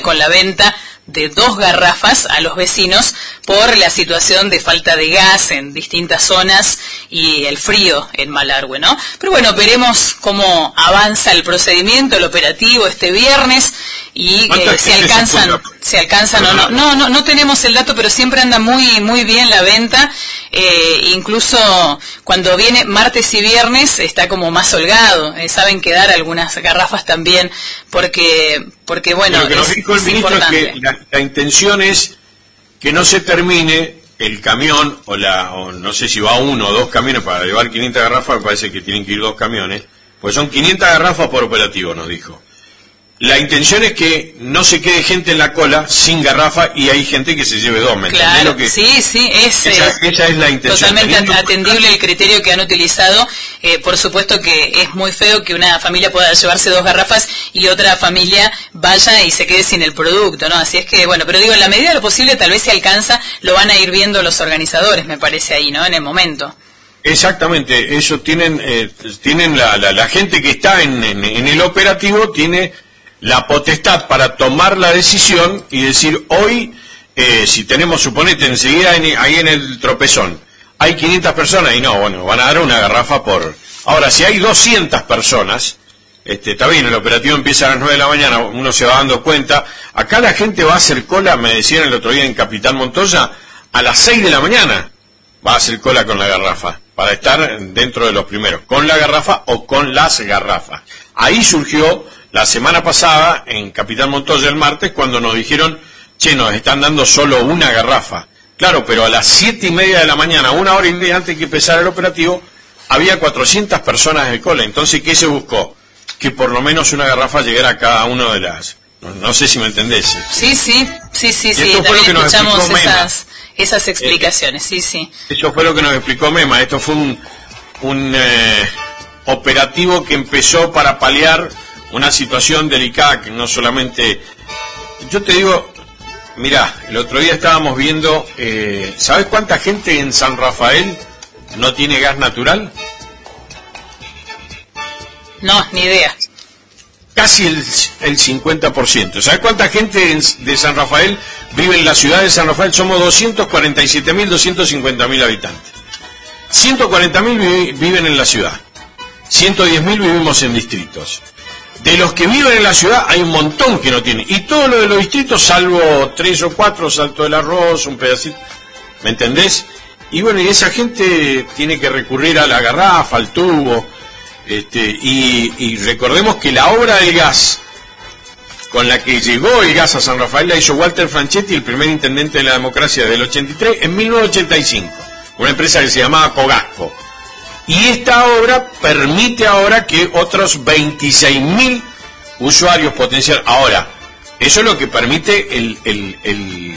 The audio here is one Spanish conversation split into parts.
con la venta de 2 garrafas a los vecinos por la situación de falta de gas en distintas zonas y el frío en Malargüe, ¿no? Pero bueno, veremos cómo avanza el procedimiento, el operativo este viernes y se alcanzan o no. No tenemos el dato, pero siempre anda muy bien la venta. Incluso cuando viene martes y viernes está como más holgado. Saben quedar algunas garrafas también porque bueno, lo que nos dijo el ministro es que la intención es que no se termine el camión o no sé si va 1 o 2 camiones para llevar 500 garrafas. Me parece que tienen que ir 2 camiones, pues son 500 garrafas por operativo, nos dijo. La intención es que no se quede gente en la cola sin garrafa y hay gente que se lleve 2, ¿me entendés lo que? Sí, esa es la intención. Totalmente atendible el criterio que han utilizado. Por supuesto que es muy feo que una familia pueda llevarse 2 garrafas y otra familia vaya y se quede sin el producto, ¿no? Así es que, bueno, pero digo, en la medida de lo posible tal vez se alcanza, lo van a ir viendo los organizadores, me parece ahí, ¿no? En el momento. Exactamente, ellos tienen la gente que está en el operativo tiene la potestad para tomar la decisión y decir, hoy, si tenemos, suponete, enseguida ahí en el tropezón, hay 500 personas y no, bueno, van a dar una garrafa por... Ahora, si hay 200 personas, está bien, el operativo empieza a las 9 de la mañana, uno se va dando cuenta, acá la gente va a hacer cola, me decían el otro día en Capitán Montoya, a las 6 de la mañana va a hacer cola con la garrafa, para estar dentro de los primeros, con la garrafa o con las garrafas. Ahí surgió la semana pasada, en Capitán Montoya el martes, cuando nos dijeron, che, nos están dando solo una garrafa. Claro, pero a las 7:30 de la mañana, 1 hora y media antes que empezara el operativo, había 400 personas de cola. Entonces, ¿qué se buscó? Que por lo menos una garrafa llegara a cada uno de las... No sé si me entendés. Sí. También escuchamos esas explicaciones, sí. Eso fue lo que nos explicó Mema. Esto fue un operativo que empezó para paliar una situación delicada que no solamente... Yo te digo, mirá, el otro día estábamos viendo, ¿sabes cuánta gente en San Rafael no tiene gas natural? No, ni idea. Casi el 50%. ¿Sabes cuánta gente de San Rafael vive en la ciudad de San Rafael? Somos 247.000, 250.000 habitantes. 140.000 viven en la ciudad. 110.000 vivimos en distritos. De los que viven en la ciudad hay un montón que no tienen. Y todo lo de los distritos, salvo 3 o 4, Salto del Arroz, un pedacito. ¿Me entendés? Y bueno, y esa gente tiene que recurrir a la garrafa, al tubo. Y recordemos que la obra del gas, con la que llegó el gas a San Rafael, la hizo Walter Franchetti, el primer intendente de la democracia del 83, en 1985. Una empresa que se llamaba Cogasco. Y esta obra permite ahora que otros 26.000 usuarios potenciales... Ahora, eso es lo que permite el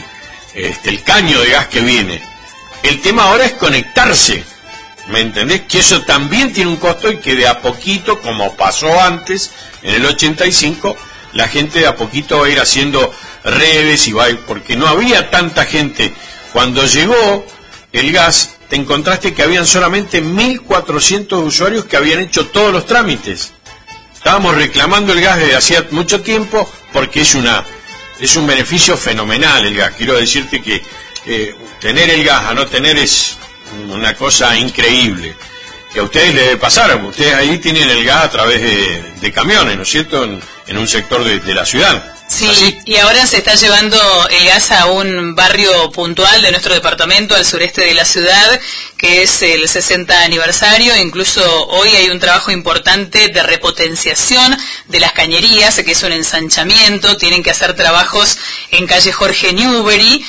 caño de gas que viene. El tema ahora es conectarse, ¿me entendés? Que eso también tiene un costo y que de a poquito, como pasó antes, en el 85, la gente de a poquito va a ir haciendo redes y va a ir, porque no había tanta gente. Cuando llegó el gas, te encontraste que habían solamente 1.400 usuarios que habían hecho todos los trámites. Estábamos reclamando el gas desde hacía mucho tiempo porque es un beneficio fenomenal el gas. Quiero decirte que tener el gas a no tener es una cosa increíble. Que a ustedes les debe pasar, ustedes ahí tienen el gas a través de camiones, ¿no es cierto?, en un sector de la ciudad. Sí, ¿así? Y ahora se está llevando el gas a un barrio puntual de nuestro departamento, al sureste de la ciudad, que es el 60 aniversario. Incluso hoy hay un trabajo importante de repotenciación de las cañerías, que es un ensanchamiento. Tienen que hacer trabajos en calle Jorge Newbery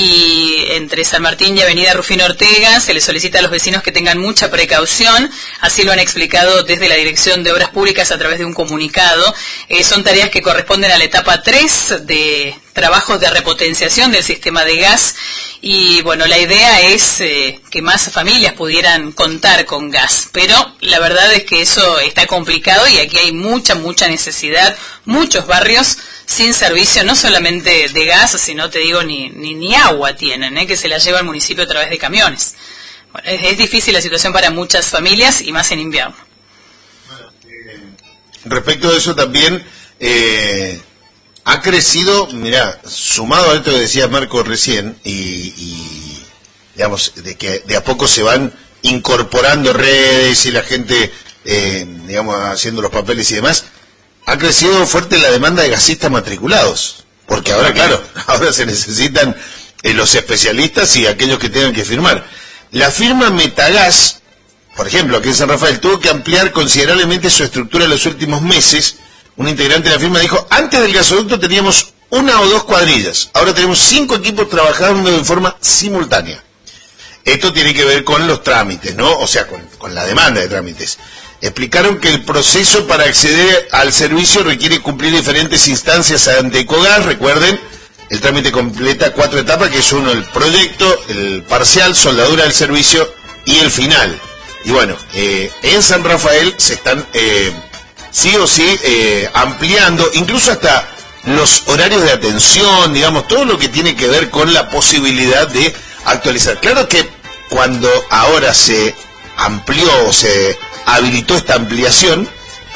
y entre San Martín y Avenida Rufino Ortega. Se les solicita a los vecinos que tengan mucha precaución. Así lo han explicado desde la Dirección de Obras Públicas a través de un comunicado. Son tareas que corresponden a la etapa 3 de trabajos de repotenciación del sistema de gas y bueno, la idea es que más familias pudieran contar con gas, pero la verdad es que eso está complicado y aquí hay mucha necesidad, muchos barrios sin servicio, no solamente de gas, sino te digo ni agua tienen, que se la lleva el municipio a través de camiones. Bueno, es difícil la situación para muchas familias y más en invierno. Respecto de eso también, ha crecido, mirá, sumado a esto que decía Marco recién, y digamos, de que de a poco se van incorporando redes y la gente, digamos, haciendo los papeles y demás, ha crecido fuerte la demanda de gasistas matriculados, porque ahora, claro, ahora se necesitan los especialistas y aquellos que tengan que firmar. La firma Metagas, por ejemplo, aquí en San Rafael, tuvo que ampliar considerablemente su estructura en los últimos meses. Un integrante de la firma dijo, antes del gasoducto teníamos 1 o 2 cuadrillas, ahora tenemos 5 equipos trabajando de forma simultánea. Esto tiene que ver con los trámites, ¿no? O sea, con la demanda de trámites. Explicaron que el proceso para acceder al servicio requiere cumplir diferentes instancias ante ECOGAS. Recuerden, el trámite completa 4 etapas, que es uno, el proyecto, el parcial, soldadura del servicio y el final. Y bueno, en San Rafael se están sí o sí ampliando, incluso hasta los horarios de atención, digamos, todo lo que tiene que ver con la posibilidad de actualizar. Claro que cuando ahora se amplió o se habilitó esta ampliación,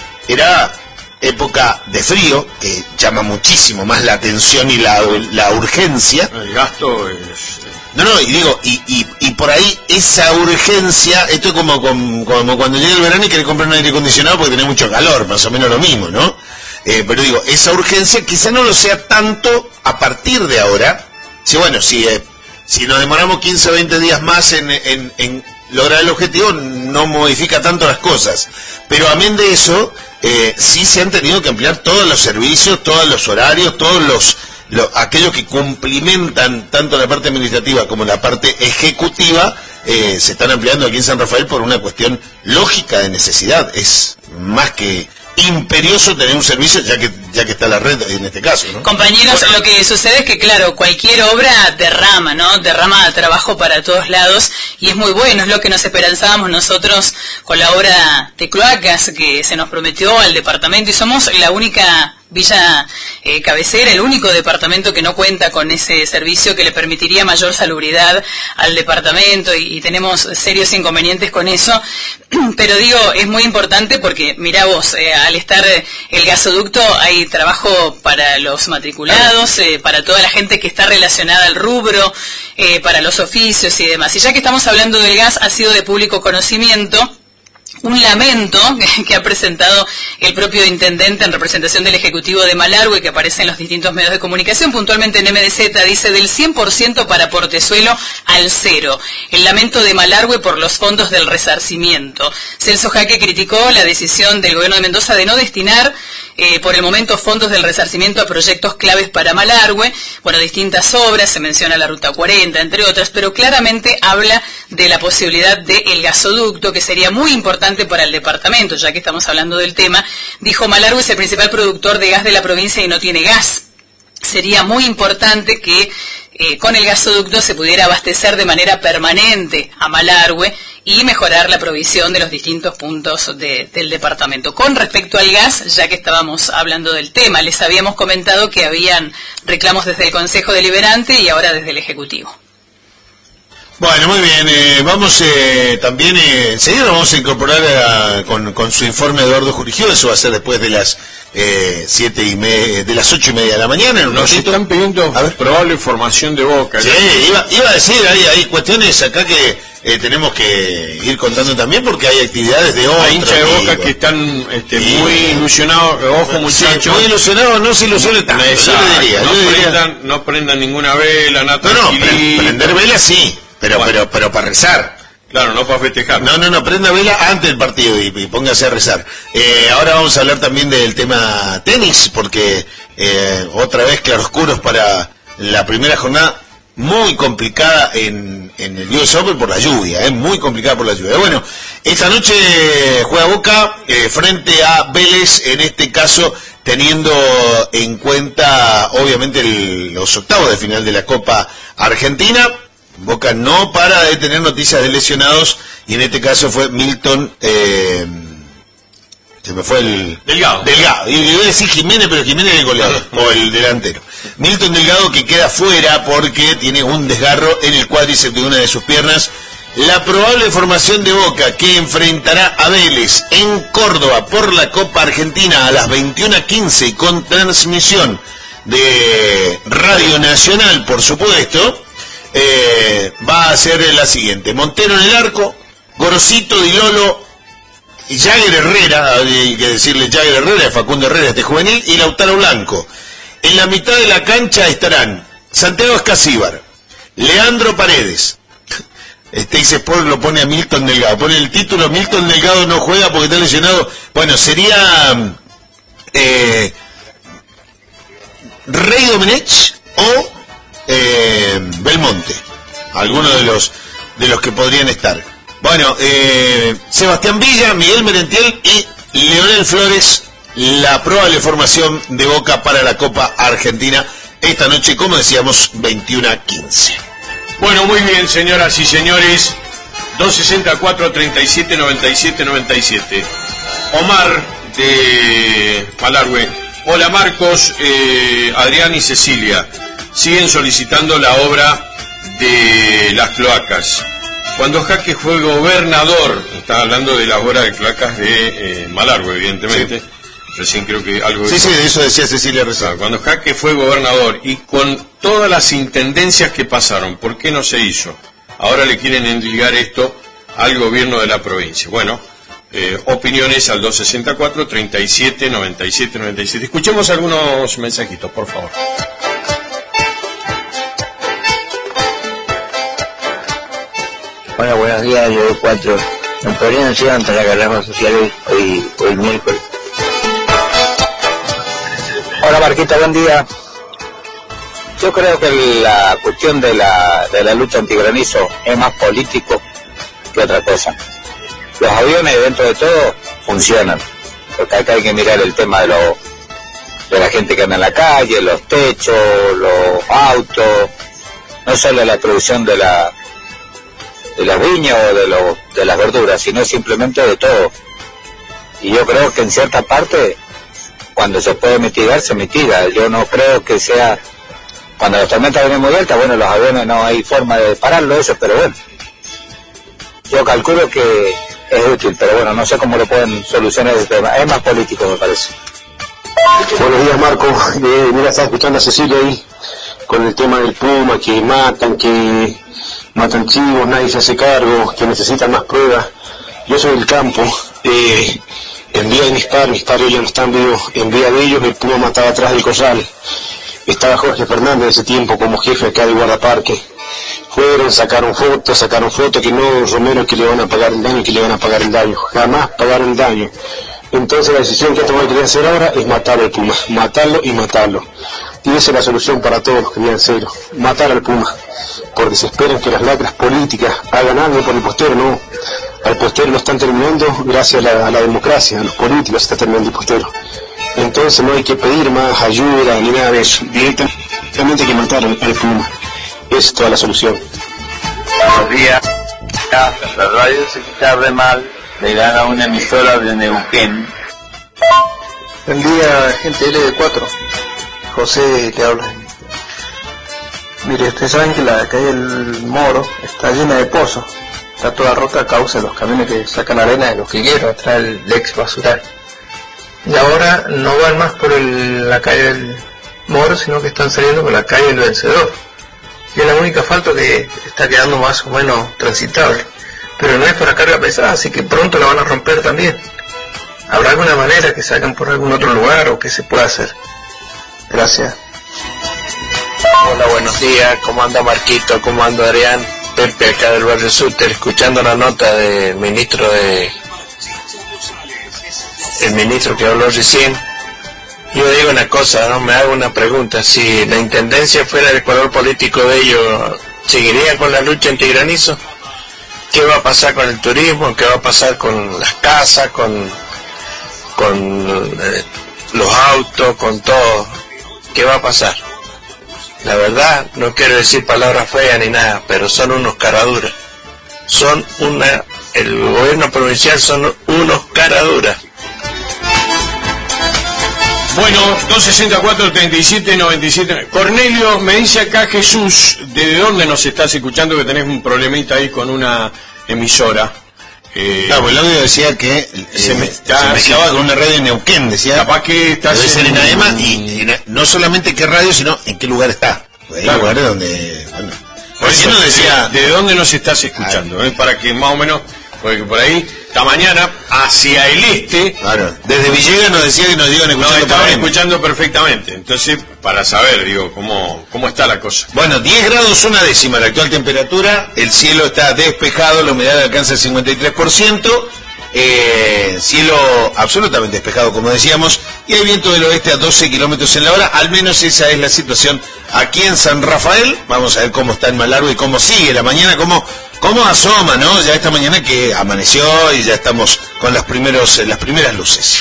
era época de frío, que llama muchísimo más la atención y la urgencia. El gasto es... No, y digo, y por ahí esa urgencia, esto es como cuando llega el verano y querés comprar un aire acondicionado porque tenés mucho calor, más o menos lo mismo, ¿no? Pero digo, esa urgencia quizá no lo sea tanto a partir de ahora. Sí, bueno, si nos demoramos 15 o 20 días más en lograr el objetivo, no modifica tanto las cosas. Pero amén de eso, sí se han tenido que ampliar todos los servicios, todos los horarios, todos aquellos que cumplimentan tanto la parte administrativa como la parte ejecutiva, se están ampliando aquí en San Rafael por una cuestión lógica de necesidad. Es más que imperioso tener un servicio ya que está la red en este caso, ¿no? Compañeros, bueno, lo que sucede es que, claro, cualquier obra derrama, ¿no? Derrama trabajo para todos lados y es muy bueno, es lo que nos esperanzábamos nosotros con la obra de cloacas que se nos prometió al departamento, y somos la única villa cabecera, el único departamento que no cuenta con ese servicio que le permitiría mayor salubridad al departamento, y tenemos serios inconvenientes con eso. Pero digo, es muy importante porque, mirá vos, al estar el gasoducto hay trabajo para los matriculados, para toda la gente que está relacionada al rubro, para los oficios y demás. Y ya que estamos hablando del gas, ha sido de público conocimiento un lamento que ha presentado el propio intendente en representación del Ejecutivo de Malargüe, que aparece en los distintos medios de comunicación, puntualmente en MDZ, dice del 100% para Portezuelo al 0. El lamento de Malargüe por los fondos del resarcimiento. Celso Jaque criticó la decisión del gobierno de Mendoza de no destinar por el momento fondos del resarcimiento a proyectos claves para Malargüe. Bueno, distintas obras, se menciona la Ruta 40, entre otras, pero claramente habla de la posibilidad del gasoducto, que sería muy importante para el departamento, ya que estamos hablando del tema. Dijo, Malargüe es el principal productor de gas de la provincia y no tiene gas. Sería muy importante que con el gasoducto se pudiera abastecer de manera permanente a Malargüe y mejorar la provisión de los distintos puntos del departamento. Con respecto al gas, ya que estábamos hablando del tema, les habíamos comentado que habían reclamos desde el Consejo Deliberante y ahora desde el Ejecutivo. Bueno, muy bien, vamos también, enseguida nos vamos a incorporar con su informe Eduardo Jurigio. Eso va a ser después de las 7:30, de las 8:30 de la mañana. Nos están pidiendo probable formación de Boca. Sí, iba a decir, hay cuestiones acá que tenemos que ir contando también, porque hay actividades de otros. Hay hinchas de Boca que están muy ilusionados. Ojo, muchachos. Sí, muy ilusionados, no se ilusionen tanto. Yo diría, no prendan ninguna vela, nada. No, prender vela sí. Pero para rezar. Claro, no para festejar. No, prenda vela antes del partido y póngase a rezar. Ahora vamos a hablar también del tema tenis, porque otra vez claroscuros para la primera jornada, muy complicada en el US Open por la lluvia, muy complicada por la lluvia. Bueno, esta noche juega Boca frente a Vélez, en este caso teniendo en cuenta obviamente los octavos de final de la Copa Argentina. Boca no para de tener noticias de lesionados, y en este caso fue Milton, se me fue el... Delgado. Y iba a decir Jiménez, pero Jiménez es el goleador, o el delantero. Milton Delgado, que queda fuera porque tiene un desgarro en el cuádriceps de una de sus piernas. La probable formación de Boca, que enfrentará a Vélez en Córdoba por la Copa Argentina a las 21:15 con transmisión de Radio Nacional, por supuesto, va a ser la siguiente: Montero en el arco, Gorosito, Di Lolo, Jagger Herrera, hay que decirle Jagger Herrera, Facundo Herrera, este juvenil, y Lautaro Blanco. En la mitad de la cancha estarán Santiago Escasíbar, Leandro Paredes. Dice Sport lo pone a Milton Delgado, pone el título: Milton Delgado no juega porque está lesionado. Bueno, sería Rey Domenech o Belmonte, alguno de los que podrían estar. Bueno, Sebastián Villa, Miguel Merentiel y Leonel Flores, la probable formación de Boca para la Copa Argentina esta noche, como decíamos, 21:15. Bueno, muy bien, señoras y señores. 264-37-97-97. Omar de Malargüe. Hola, Marcos, Adrián y Cecilia. Siguen solicitando la obra de las cloacas. Cuando Jaque fue gobernador, está hablando de la obra de cloacas de Malargüe, evidentemente. Sí. Recién creo que algo de sí, de eso decía Cecilia recién. Cuando Jaque fue gobernador y con todas las intendencias que pasaron, ¿por qué no se hizo? Ahora le quieren endilgar esto al gobierno de la provincia. Bueno, opiniones al 264-37-97-97. Escuchemos algunos mensajitos, por favor. Hola, buenos días, yo de 4. ¿Me podrían decir ante la carrera social hoy miércoles? Hola, Marquita, buen día. Yo creo que la cuestión de la lucha antigranizo es más político que otra cosa. Los aviones, dentro de todo, funcionan, porque acá hay que mirar el tema de la gente que anda en la calle, los techos, los autos, no solo la producción de las viñas o de las verduras, sino simplemente de todo. Y yo creo que en cierta parte, cuando se puede mitigar, se mitiga. Yo no creo que sea, cuando la tormenta viene muy alta, bueno, los aviones no hay forma de pararlo eso, pero bueno, yo calculo que es útil, pero bueno, no sé cómo lo pueden solucionar el tema. Es más político, me parece. Buenos días, Marco. Mira, estaba escuchando a Cecilia ahí con el tema del Puma, que matan chivos, nadie se hace cargo, que necesitan más pruebas. Yo soy del campo, en día de mis padres ya no están vivos, en día de ellos el Puma mataba atrás del corral. Estaba Jorge Fernández en ese tiempo como jefe acá de guardaparque. Fueron, sacaron fotos que no, Romero, que le van a pagar el daño, jamás pagaron el daño. Entonces la decisión que tomó que hacer ahora es matar al Puma, matarlo y matarlo. Y esa es la solución para todos los crianceros, matar al Puma, porque se esperan que las lacras políticas hagan algo por el postero. No, al postero lo están terminando gracias a la democracia, a los políticos se está terminando el postero. Entonces no hay que pedir más ayuda ni nada de eso, directamente hay que matar al Puma. Esa es toda la solución. Buenos días, la radio se escucha re mal, le dan a una emisora de Neuquén. Buen día, gente LD4. José te habla. Mire, ustedes saben que la calle del Moro está llena de pozos, está toda rota a causa de los camiones que sacan arena de los quilleros atrás del ex basural. Y ahora no van más por la calle del Moro, sino que están saliendo por la calle del Vencedor. Y es la única asfalto que está quedando más o menos transitable. Pero no es para carga pesada, así que pronto la van a romper también. ¿Habrá alguna manera que salgan por algún otro lugar o qué se pueda hacer? Gracias. Hola, buenos días. ¿Cómo anda Marquito? ¿Cómo anda Adrián? Pepe acá del barrio Suter, escuchando la nota del ministro el ministro que habló recién. Yo digo una cosa, no me hago una pregunta: si la intendencia fuera el color político de ellos, ¿seguiría con la lucha antigranizo? ¿Qué va a pasar con el turismo? ¿Qué va a pasar con las casas, con los autos, con todo? ¿Qué va a pasar? La verdad, no quiero decir palabras feas ni nada, pero son unos caraduras. El gobierno provincial son unos caraduras. Bueno, 264-37-97. Cornelio, me dice acá Jesús, ¿de dónde nos estás escuchando? Que tenés un problemita ahí con una emisora. Claro, el audio decía que se mezclaba con una radio en Neuquén, decía. Capaz que estás debe ser en AEMA, y no solamente qué radio, sino en qué lugar está. Hay lugares donde, bueno, por eso nos decía de dónde nos estás escuchando, para que más o menos, porque por ahí esta mañana hacia el este, claro, desde Villegas nos decía que nos iban escuchando, nos estaban escuchando perfectamente. Entonces, para saber, digo, cómo está la cosa. Bueno, 10 grados una décima la actual temperatura, el cielo está despejado, la humedad alcanza el 53%, cielo absolutamente despejado, como decíamos, y hay viento del oeste a 12 kilómetros en la hora. Al menos esa es la situación aquí en San Rafael. Vamos a ver cómo está en Malargüe y cómo sigue la mañana, cómo asoma, ¿no? Ya esta mañana que amaneció y ya estamos con las primeras luces.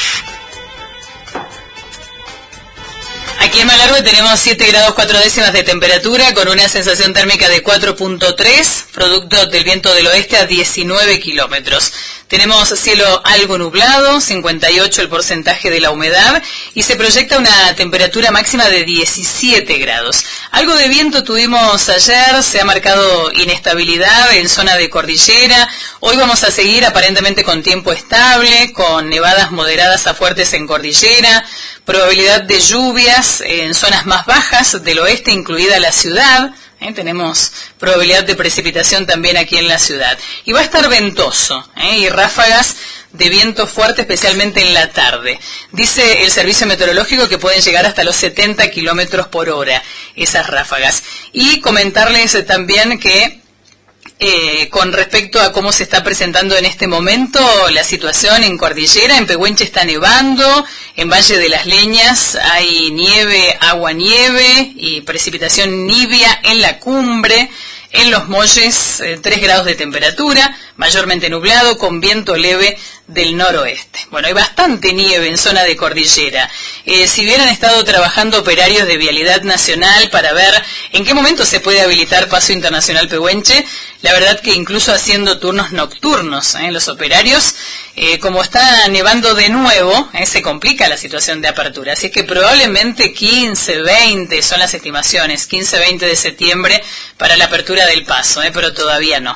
Aquí en Malargüe tenemos 7 grados 4 décimas de temperatura con una sensación térmica de 4.3, producto del viento del oeste a 19 kilómetros. Tenemos cielo algo nublado, 58 el porcentaje de la humedad y se proyecta una temperatura máxima de 17 grados. Algo de viento tuvimos ayer, se ha marcado inestabilidad en zona de cordillera. Hoy vamos a seguir aparentemente con tiempo estable, con nevadas moderadas a fuertes en cordillera, probabilidad de lluvias en zonas más bajas del oeste, incluida la ciudad. Tenemos probabilidad de precipitación también aquí en la ciudad. Y va a estar ventoso, y ráfagas de viento fuerte, especialmente en la tarde. Dice el servicio meteorológico que pueden llegar hasta los 70 kilómetros por hora esas ráfagas. Y comentarles también que con respecto a cómo se está presentando en este momento la situación en cordillera, en Pehuenche está nevando, en Valle de las Leñas hay nieve, agua nieve y precipitación nibia en la cumbre. En Los Molles 3 grados de temperatura, mayormente nublado con viento leve del noroeste. Bueno, hay bastante nieve en zona de cordillera. Si bien han estado trabajando operarios de Vialidad Nacional para ver en qué momento se puede habilitar Paso Internacional Pehuenche, la verdad que incluso haciendo turnos nocturnos, los operarios, como está nevando de nuevo, se complica la situación de apertura. Así es que probablemente 15, 20 son las estimaciones, 15, 20 de septiembre para la apertura del paso, pero todavía no.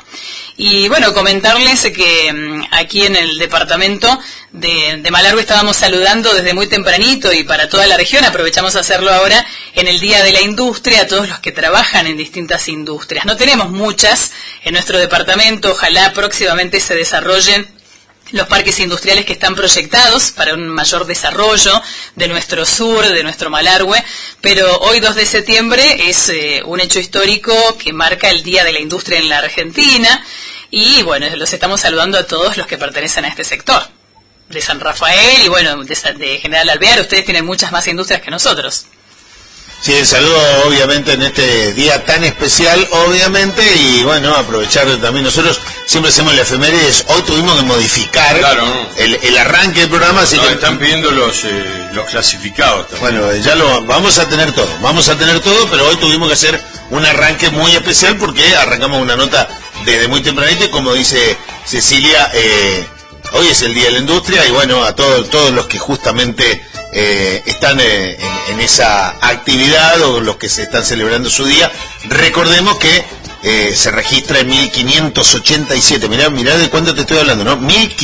Y bueno, comentarles que aquí en el departamento de Malargüe estábamos saludando desde muy tempranito y para toda la región, aprovechamos a hacerlo ahora en el Día de la Industria, a todos los que trabajan en distintas industrias. No tenemos muchas en nuestro departamento, ojalá próximamente se desarrollen los parques industriales que están proyectados para un mayor desarrollo de nuestro sur, de nuestro Malargüe, pero hoy 2 de septiembre es un hecho histórico que marca el Día de la Industria en la Argentina y bueno, los estamos saludando a todos los que pertenecen a este sector de San Rafael y bueno, de General Alvear. Ustedes tienen muchas más industrias que nosotros. Sí, el saludo obviamente en este día tan especial, obviamente, y bueno, aprovechar también, nosotros siempre hacemos la efemérides, hoy tuvimos que modificar el arranque del programa, así que están pidiendo los clasificados también. Bueno, ya lo vamos a tener todo, pero hoy tuvimos que hacer un arranque muy especial porque arrancamos una nota desde muy tempranito y como dice Cecilia, hoy es el Día de la Industria y bueno, a todos los que justamente están en esa actividad o los que se están celebrando su día, recordemos que se registra en 1587, mirá de cuánto te estoy hablando, ¿no?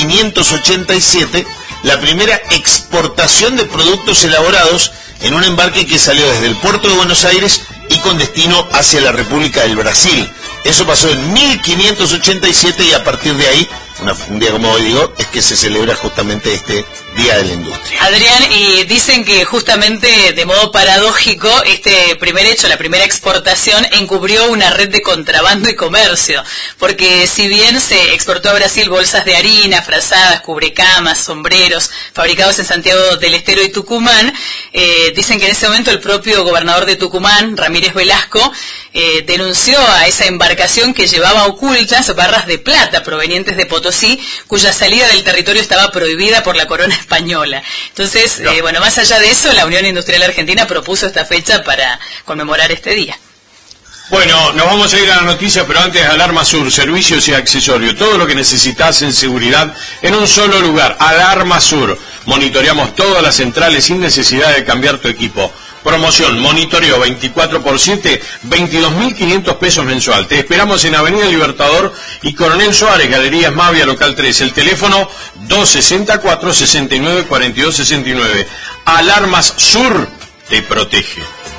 1587, la primera exportación de productos elaborados en un embarque que salió desde el puerto de Buenos Aires y con destino hacia la República del Brasil. Eso pasó en 1587 y a partir de ahí, un día como hoy digo, es que se celebra justamente este Día de la Industria. Adrián, y dicen que justamente de modo paradójico este primer hecho, la primera exportación, encubrió una red de contrabando y comercio, porque si bien se exportó a Brasil bolsas de harina, frazadas, cubrecamas, sombreros, fabricados en Santiago del Estero y Tucumán, dicen que en ese momento el propio gobernador de Tucumán, Ramírez Velasco, denunció a esa embarcación que llevaba ocultas barras de plata provenientes de Potosí, cuya salida del territorio estaba prohibida por la corona española. Entonces, bueno, más allá de eso, la Unión Industrial Argentina propuso esta fecha para conmemorar este día. Bueno, nos vamos a ir a la noticia, pero antes Alarma Sur, servicios y accesorios. Todo lo que necesitas en seguridad en un solo lugar. Alarma Sur. Monitoreamos todas las centrales sin necesidad de cambiar tu equipo. Promoción, monitoreo 24/7, 22.500 pesos mensual. Te esperamos en Avenida Libertador y Coronel Suárez, Galerías Mavia, local 3. El teléfono 264-69-42-69. Alarmas Sur te protege.